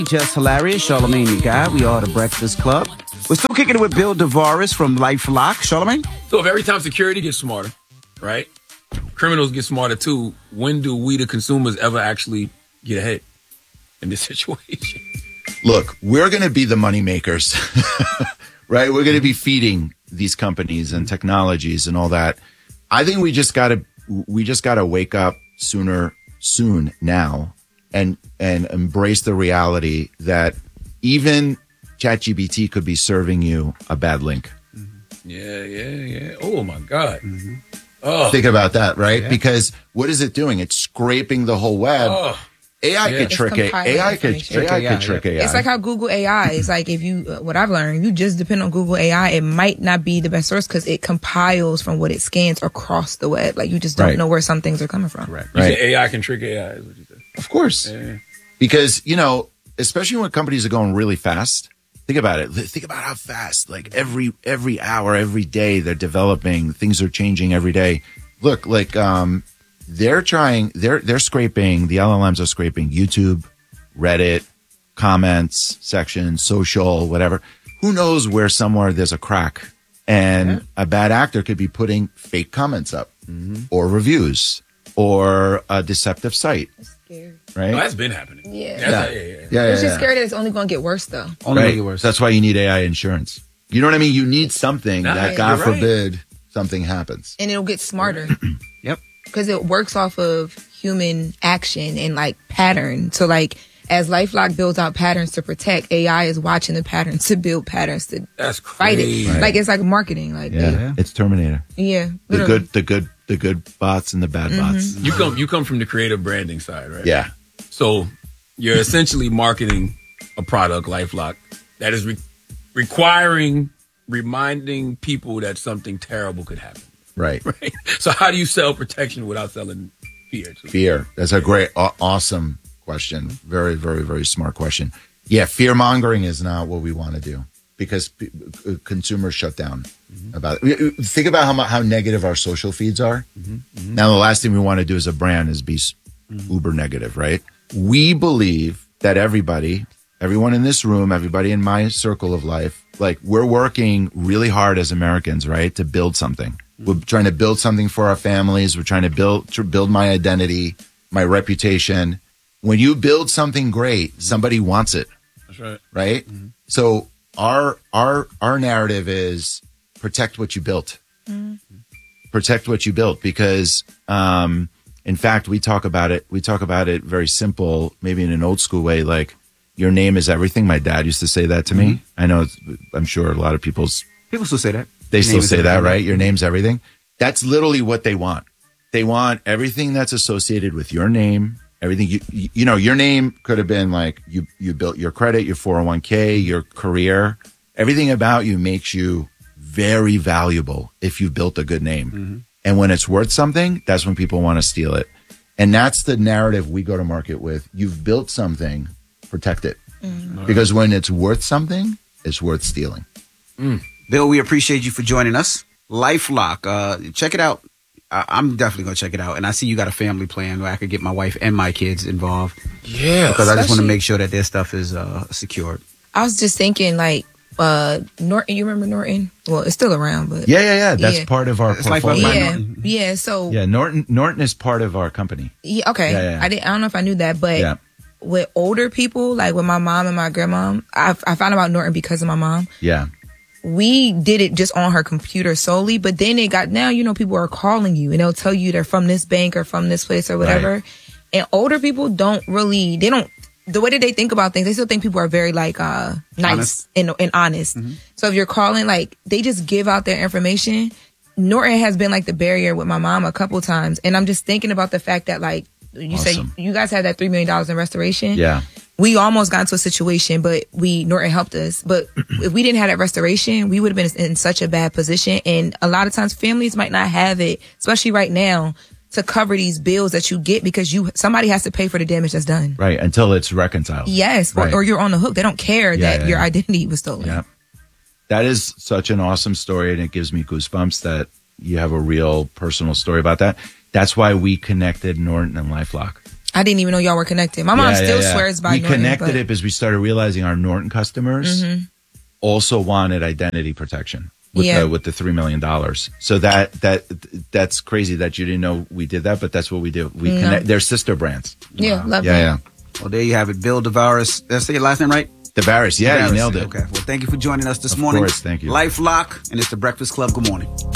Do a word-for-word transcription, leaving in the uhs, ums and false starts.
Just hilarious. Charlamagne the Guy. We are the Breakfast Club. We're still kicking it with Bill DeVaris from LifeLock. Charlamagne? So if every time security gets smarter, right? Criminals get smarter too. When do we, the consumers, ever actually get ahead in this situation? Look, we're going to be the money makers, right? We're going to be feeding these companies and technologies and all that. I think we just got to we just got to wake up sooner, soon now, and and embrace the reality that even ChatGPT could be serving you a bad link. Mm-hmm. Yeah, yeah, yeah. Oh my God. Mm-hmm. Oh. Think about that, right? Yeah. Because what is it doing? It's scraping the whole web. Oh. A I yeah. could trick it. A I could, A I could trick A I. It's like how Google A I is like, if you, uh, what I've learned, if you just depend on Google A I, it might not be the best source because it compiles from what it scans across the web. Like you just don't right. know where some things are coming from. Correct. Right. You say A I can trick A I is what you said. Of course. Yeah. Because, you know, especially when companies are going really fast, think about it. Think about how fast, like every, every hour, every day they're developing, things are changing every day. Look, like, um, they're trying, they're, they're scraping, the L L Ms are scraping YouTube, Reddit, comments, sections, social, whatever. Who knows where somewhere there's a crack and yeah. a bad actor could be putting fake comments up mm-hmm. or reviews or a deceptive site. That's scary. Right? Oh, that's been happening. Yeah. Yeah. yeah, yeah, yeah. yeah, yeah it's just yeah. scary that it's only going to get worse though. Only right? going to get worse. That's why you need A I insurance. You know what I mean? You need something Nah, that, God you're right. forbid, something happens. And it'll get smarter. Yep. Because it works off of human action and like pattern. So like as LifeLock builds out patterns to protect, A I is watching the patterns to build patterns to That's fight crazy. it. Right. Like it's like marketing. Like Yeah, they- it's Terminator. yeah, The literally. good, the good, the good bots and the bad Mm-hmm. bots. You come, you come from the creative branding side, right? Yeah. So you're essentially marketing a product, LifeLock, that is re- requiring, reminding people that something terrible could happen. Right. Right. So how do you sell protection without selling fear? Fear. That's a great, aw- awesome question. Very, very, very smart question. Yeah, fear mongering is not what we want to do because p- consumers shut down mm-hmm. about it. Think about how mu- how negative our social feeds are. Mm-hmm. Mm-hmm. Now, the last thing we want to do as a brand is be mm-hmm. uber negative, right? We believe that everybody, everyone in this room, everybody in my circle of life, like we're working really hard as Americans, right, to build something. We're trying to build something for our families. We're trying to build to build my identity, my reputation. When you build something great, somebody wants it. That's right. Right? Mm-hmm. So our our our narrative is protect what you built. Mm-hmm. Protect what you built because um in fact we talk about it we talk about it very simple, maybe in an old school way, like your name is everything. My dad used to say that to mm-hmm. me. I know it's, I'm sure a lot of people's People still say that. They still Name say that, everything. right? Your name's everything. That's literally what they want. They want everything that's associated with your name. Everything you, you, you know, your name could have been like you, you built your credit, your four oh one k, your career. Everything about you makes you very valuable if you built a good name. Mm-hmm. And when it's worth something, that's when people want to steal it. And that's the narrative we go to market with. You've built something, protect it. Mm-hmm. Because when it's worth something, it's worth stealing. Mm. Bill, we appreciate you for joining us. LifeLock, uh, check it out. I- I'm definitely going to check it out. And I see you got a family plan where I could get my wife and my kids involved. Yeah. Because I just want to Especially- make sure that their stuff is uh, secured. I was just thinking like uh Norton. You remember Norton? Well, it's still around, but Yeah, yeah, yeah. That's Yeah. part of our It's like portfolio. my- yeah, Norton. yeah. So Yeah, Norton Norton is part of our company. yeah, okay. Yeah, yeah. I didn't. I don't know if I knew that, but Yeah. with older people, like with my mom and my grandmom, I I found about Norton because of my mom. Yeah. We did it just on her computer solely, but then it got, now, you know, people are calling you and they'll tell you they're from this bank or from this place or whatever. Right. And older people don't really, they don't, the way that they think about things, they still think people are very like, uh, nice Honest. and, and honest. Mm-hmm. So if you're calling, like, they just give out their information. Norton has been like the barrier with my mom a couple times. And I'm just thinking about the fact that, like, you Awesome. say you guys had that three million dollars in restoration. Yeah. We almost got into a situation, but we, Norton helped us. But if we didn't have that restoration, we would have been in such a bad position. And a lot of times families might not have it, especially right now, to cover these bills that you get because you, somebody has to pay for the damage that's done. Right. Until it's reconciled. Yes. Right. Or, or you're on the hook. They don't care Yeah, that yeah, your yeah. identity was stolen. Yeah. That is such an awesome story. And it gives me goosebumps that you have a real personal story about that. That's why we connected Norton and LifeLock. I didn't even know y'all were connected. My mom Yeah, yeah, still yeah. swears by We Norton, connected but- it because we started realizing our Norton customers Mhm. also wanted identity protection with Yeah. the with the three million dollars. So that that that's crazy that you didn't know we did that, but that's what we do. We No. connect. They're sister brands. Yeah, love Yeah, that. yeah. Well, there you have it. Bill Devaris. Did I say your last name right? Devaris. Yeah, you Devaris. nailed it. Okay. Well, thank you for joining us this Of morning. course, thank you. LifeLock, and it's the Breakfast Club. Good morning.